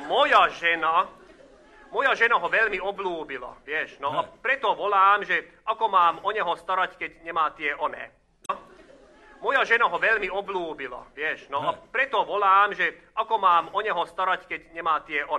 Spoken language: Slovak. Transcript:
moja žena ho veľmi obľúbila, vieš, no a preto volám, že ako mám o neho starať, keď nemá tie oné. Moja žena ho veľmi obľúbila, vieš, no a preto volám, že ako mám o neho starať, keď nemá tie oné.